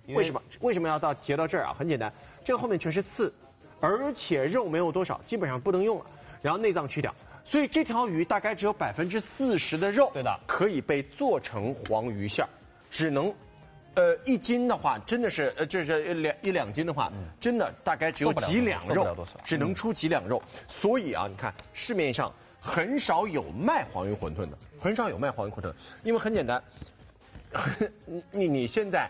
为什么要截到这儿啊？很简单，这个后面全是刺，而且肉没有多少，基本上不能用了。然后内脏去掉，所以这条鱼大概只有40%的肉， 对的， 可以被做成黄鱼馅儿，只能。1斤的话，真的是就是一两斤的话，真的大概只有几两肉，只能出几两肉。所以啊，你看市面上很少有卖黄鱼馄饨的，很少有卖黄鱼馄饨的，因为很简单，你现在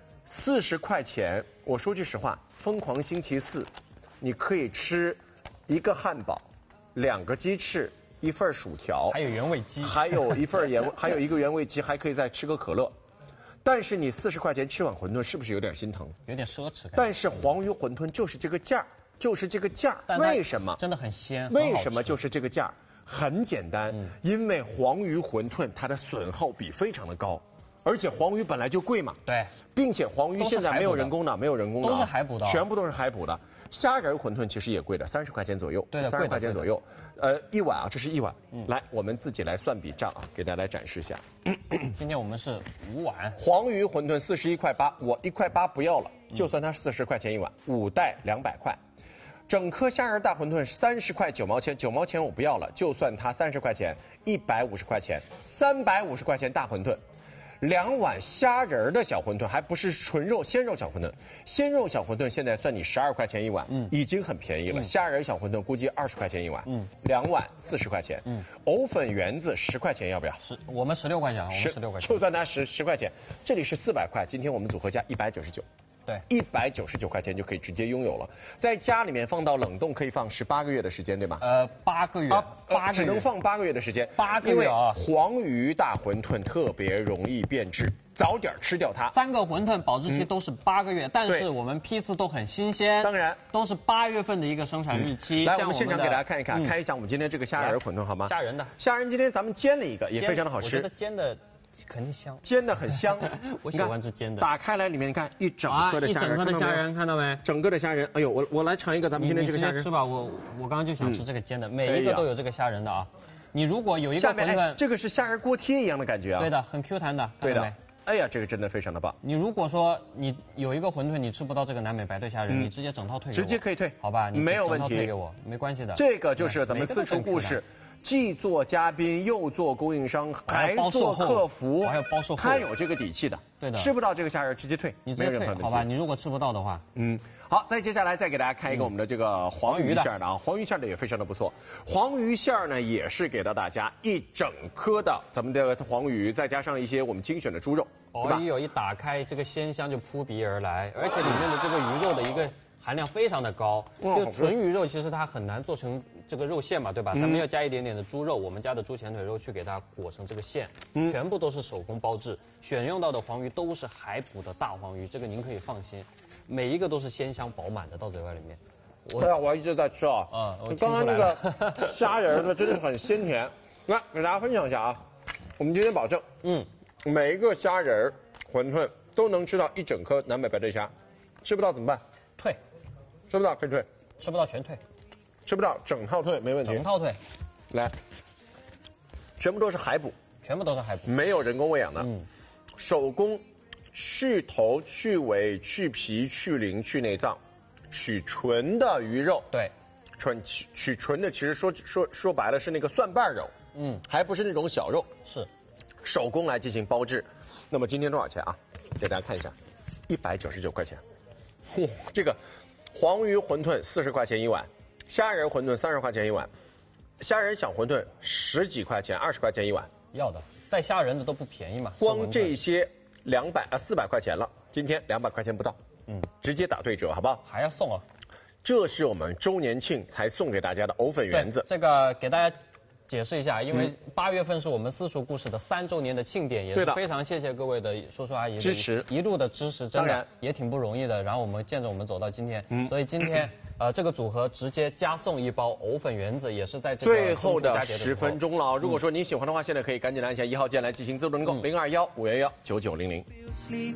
40块钱，我说句实话，疯狂星期四，你可以吃1个汉堡，2个鸡翅，1份薯条， 还有原味鸡， 还有一个原味鸡，还可以再吃个可乐。但是你40块钱吃碗馄饨，是不是有点心疼？ 有点奢侈感。 但是黄鱼馄饨就是这个价儿，就是这个价儿。为什么？ 真的很鲜。 为什么就是这个价儿？很简单，因为黄鱼馄饨它的损耗比非常的高，而且黄鱼本来就贵嘛。 对。 并且黄鱼现在没有人工的， 都是海捕的， 全部都是海捕的。虾仁馄饨其实也贵的，30块钱左右。 对的 ，30块钱左右。1碗啊，这是1碗。来，我们自己来算笔账啊，给大家来展示一下。 今天我们是5碗。 黄鱼馄饨41块8，我1块8不要了，就算它40块钱1碗，5袋200块。整颗虾仁大馄饨30块9毛钱，9毛钱我不要了，就算它30块钱，150块钱，350块钱大馄饨。2碗虾仁的小馄饨，还不是纯肉鲜肉小馄饨，鲜肉小馄饨现在算你12块钱1碗，已经很便宜了。虾仁小馄饨估计20块钱1碗，2碗40块钱，藕粉圆子10块钱要不要？ 我们16块钱，我们16块钱， 就算它10块钱，这里是400块，今天我们组合价199。 对 ，199块钱就可以直接拥有了，在家里面放到冷冻可以放18个月的时间，对吗 ？8个月，8个月只能放8个月的时间 ，8个月啊！ 因为黄鱼大馄饨特别容易变质，早点吃掉它。 3个馄饨保质期都是8个月，但是我们批次都很新鲜， 当然都是8月份的一个生产日期。 来，我们现场给大家看一看，看一下我们今天这个虾仁馄饨好吗？虾仁今天咱们煎了一个，也非常的好吃。 我觉得煎的肯定香， 煎的很香。 我喜欢吃煎的。 打开来里面，你看一整颗的虾仁， 一整颗的虾仁，看到没？ 整个的虾仁，哎呦，我来尝一个咱们今天这个虾仁。 你直接吃吧，我刚刚就想吃这个煎的，每一个都有这个虾仁的啊。你如果有一个馄饨， 这个是虾仁锅贴一样的感觉啊。 对的，很 Q 弹的。 对的。哎呀，这个真的非常的棒。 你如果说你有一个馄饨，你吃不到这个南美白对虾仁，你直接整套退给我。 直接可以退， 好吧？你没有问题， 退给我没关系的。 这个就是咱们私厨故事。既做嘉宾，又做供应商，还做客服， 还有包售后， 他有这个底气的。 对的， 吃不到这个虾仁直接退， 你直接退，好吧？你如果吃不到的话， 好，再接下来再给大家看一个我们的这个黄鱼馅的啊，黄鱼馅的也非常的不错。黄鱼馅呢也是给到大家一整颗的咱们的黄鱼，再加上一些我们精选的猪肉，对吧？ 一打开，这个鲜香就扑鼻而来，而且里面的这个鱼肉的一个含量非常的高，就纯鱼肉其实它很难做成这个肉馅嘛，对吧？咱们要加一点点的猪肉，我们家的猪前腿肉去给它裹成这个馅，全部都是手工包制，选用到的黄鱼都是海捕的大黄鱼，这个您可以放心，每一个都是鲜香饱满的到嘴巴里面。 我一直在吃啊，刚刚那个虾仁呢真的是很鲜甜，来给大家分享一下啊，我们今天保证，每一个虾仁馄饨都能吃到一整颗南美白对虾，吃不到怎么办？ 退。 吃不到可以退， 吃不到全退， 吃不到整套退没问题。 整套退， 来，全部都是海捕， 全部都是海捕， 没有人工喂养的，手工去头、去尾、去皮、去鳞、去内脏，取纯的鱼肉。 对， 取纯的，其实说白了是那个蒜瓣肉，还不是那种小肉， 是手工来进行包制。那么今天多少钱啊？给大家看一下，199块钱。这个黄鱼馄饨40块钱1碗，虾仁馄饨30块钱1碗，虾仁小馄饨10几块钱20块钱1碗。 要的，带虾仁的都不便宜嘛。 光这些400块钱了，今天200块钱不到，直接打对折，好不好？ 还要送啊！ 这是我们周年庆才送给大家的藕粉圆子。 这个给大家解释一下，因为8月份是我们私厨故事的3周年的庆典，也是非常谢谢各位的叔叔阿姨支持， 一路的支持，真的也挺不容易的。然后我们见着我们走到今天，所以今天这个组合直接加送1包藕粉圆子，也是在这个最后的10分钟了。如果说您喜欢的话，现在可以赶紧按一下1号键来进行自动订购，021-511-9900。